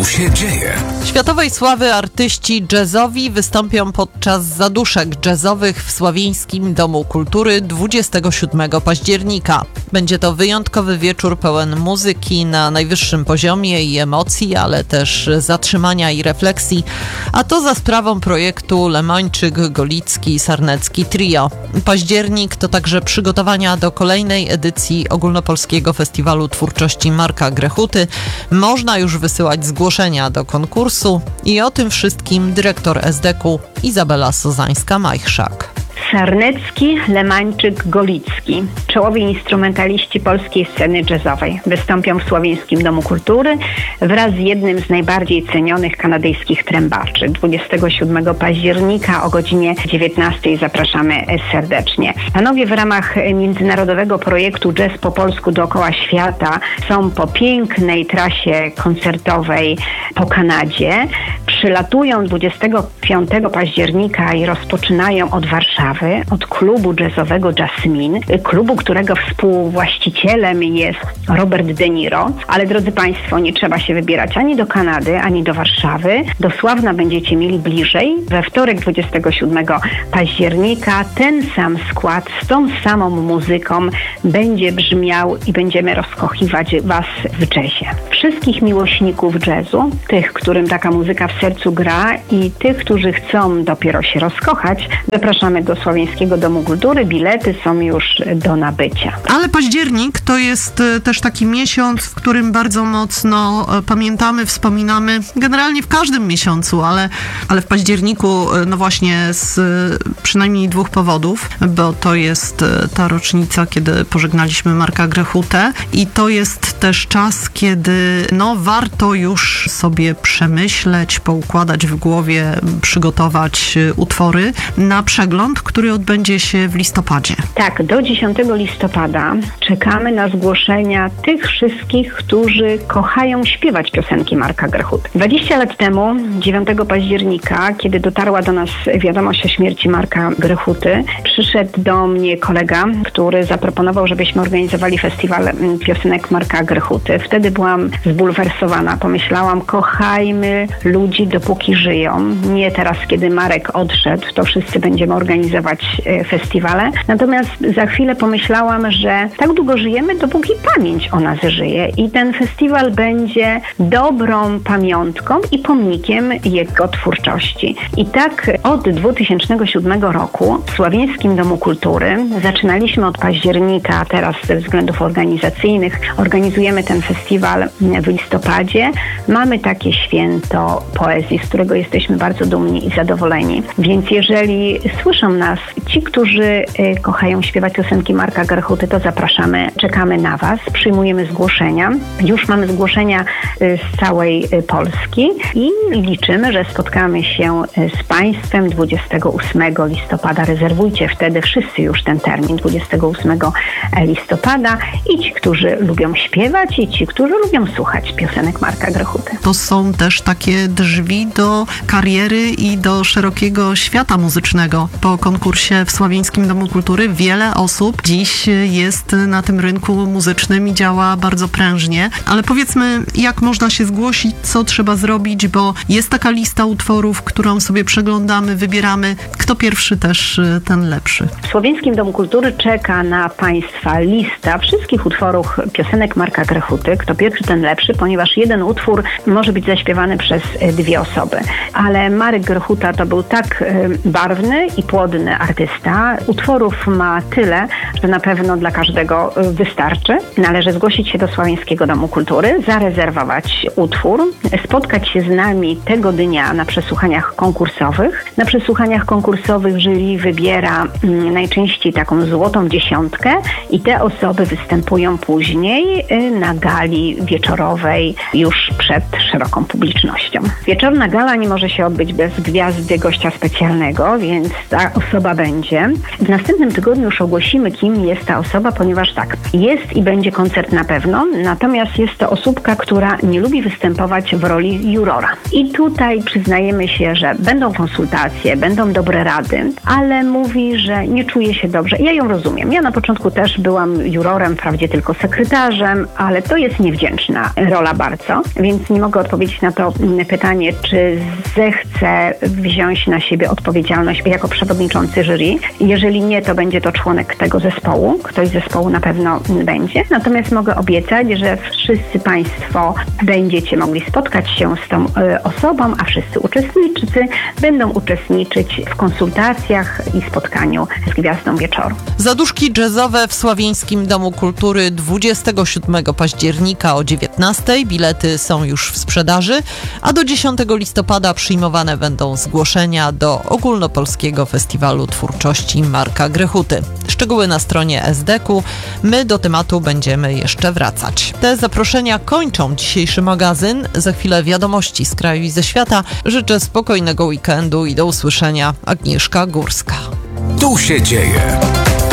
Tu się dzieje. Światowej sławy artyści jazzowi wystąpią podczas zaduszek jazzowych w Sławieńskim Domu Kultury 27 października. Będzie to wyjątkowy wieczór pełen muzyki na najwyższym poziomie i emocji, ale też zatrzymania i refleksji, a to za sprawą projektu Lemańczyk-Golicki-Sarnecki Trio. Październik to także przygotowania do kolejnej edycji Ogólnopolskiego Festiwalu Twórczości Marka Grechuty. Można już wysyłać zgłoszenia do konkursu i o tym wszystkim dyrektor SDK-u Izabela Sozańska-Majchrzak. Sarnecki, Lemańczyk, Golicki. Czołowi instrumentaliści polskiej sceny jazzowej wystąpią w Sławieńskim Domu Kultury wraz z jednym z najbardziej cenionych kanadyjskich trębaczy. 27 października o godzinie 19 zapraszamy serdecznie. Panowie w ramach międzynarodowego projektu Jazz po polsku dookoła świata są po pięknej trasie koncertowej po Kanadzie. Przylatują 25 października i rozpoczynają od Warszawy, od klubu jazzowego Jasmine, klubu, którego współwłaścicielem jest Robert De Niro. Ale drodzy Państwo, nie trzeba się wybierać ani do Kanady, ani do Warszawy. Do Sławna będziecie mieli bliżej. We wtorek 27 października ten sam skład z tą samą muzyką będzie brzmiał i będziemy rozkochiwać Was w jazzie. Wszystkich miłośników jazzu, tych, którym taka muzyka w sercu gra i tych, którzy chcą dopiero się rozkochać, zapraszamy do Sławieńskiego Domu Kultury. Bilety są już do nabycia. Ale październik to jest też taki miesiąc, w którym bardzo mocno pamiętamy, wspominamy, generalnie w każdym miesiącu, ale w październiku, no właśnie z przynajmniej dwóch powodów, bo to jest ta rocznica, kiedy pożegnaliśmy Marka Grechutę i to jest też czas, kiedy warto już sobie przemyśleć, poukładać w głowie, przygotować utwory na przegląd, który odbędzie się w listopadzie. Tak, do 10 listopada czekamy na zgłoszenia tych wszystkich, którzy kochają śpiewać piosenki Marka Grechuty. 20 lat temu, 9 października, kiedy dotarła do nas wiadomość o śmierci Marka Grechuty, przyszedł do mnie kolega, który zaproponował, żebyśmy organizowali festiwal piosenek Marka Grechuty. Wtedy byłam zbulwersowana. Pomyślałam, kochajmy ludzi dopóki żyją. Nie teraz, kiedy Marek odszedł, to wszyscy będziemy organizować festiwale. Natomiast za chwilę pomyślałam, że tak długo żyjemy, dopóki pamięć o nas żyje i ten festiwal będzie dobrą pamiątką i pomnikiem jego twórczości. I tak od 2007 roku w Sławieńskim Domu Kultury zaczynaliśmy od października, a teraz ze względów organizacyjnych organizujemy ten festiwal w listopadzie. Mamy takie święto poezji, z którego jesteśmy bardzo dumni i zadowoleni. Więc jeżeli słyszą nas ci, którzy kochają śpiewać piosenki Marka Grechuty, to zapraszamy, czekamy na Was, przyjmujemy zgłoszenia. Już mamy zgłoszenia z całej Polski i liczymy, że spotkamy się z Państwem 28 listopada. Rezerwujcie wtedy wszyscy już ten termin 28 listopada i ci, którzy lubią śpiewać i ci, którzy lubią słuchać piosenek Marka Grechuty. To są też takie drzwi do kariery i do szerokiego świata muzycznego. Po konkursie w Sławieńskim Domu Kultury wiele osób dziś jest na tym rynku muzycznym i działa bardzo prężnie. Ale powiedzmy, jak można się zgłosić, co trzeba zrobić, bo jest taka lista utworów, którą sobie przeglądamy, wybieramy. Kto pierwszy, też ten lepszy. W Sławieńskim Domu Kultury czeka na Państwa lista wszystkich utworów piosenek Marka Grechuty. Kto pierwszy, ten lepszy, ponieważ jeden utwór może być zaśpiewany przez dwie osoby. Ale Marek Grechuta to był tak barwny i płodny artysta. Utworów ma tyle, że na pewno dla każdego wystarczy. Należy zgłosić się do Sławieńskiego Domu Kultury, zarezerwować utwór, spotkać się z nami tego dnia na przesłuchaniach konkursowych. Na przesłuchaniach konkursowych jury wybiera najczęściej taką złotą dziesiątkę i te osoby występują później na gali wieczorowej już przed szeroką publicznością. Wieczorna gala nie może się odbyć bez gwiazdy gościa specjalnego, więc ta osoba będzie. W następnym tygodniu już ogłosimy, kim jest ta osoba, ponieważ tak, jest i będzie koncert na pewno, natomiast jest to osóbka, która nie lubi występować w roli jurora. I tutaj przyznajemy się, że będą konsultacje, będą dobre rady, ale mówi, że nie czuje się dobrze. Ja ją rozumiem. Ja na początku też byłam jurorem, wprawdzie tylko sekretarzem, ale to jest niewdzięczna rola bardzo, więc więc nie mogę odpowiedzieć na to pytanie, czy zechce wziąć na siebie odpowiedzialność jako przewodniczący jury. Jeżeli nie, to będzie to członek tego zespołu. Ktoś z zespołu na pewno będzie. Natomiast mogę obiecać, że wszyscy Państwo będziecie mogli spotkać się z tą osobą, a wszyscy uczestnicy będą uczestniczyć w konsultacjach i spotkaniu z Gwiazdą Wieczoru. Zaduszki jazzowe w Sławieńskim Domu Kultury 27 października o 19. Bilety są już w sprzedaży, a do 10 listopada przyjmowane będą zgłoszenia do Ogólnopolskiego Festiwalu Twórczości Marka Grechuty. Szczegóły na stronie SDK-u. My do tematu będziemy jeszcze wracać. Te zaproszenia kończą dzisiejszy magazyn. Za chwilę wiadomości z kraju i ze świata. Życzę spokojnego weekendu i do usłyszenia. Agnieszka Górska. Tu się dzieje.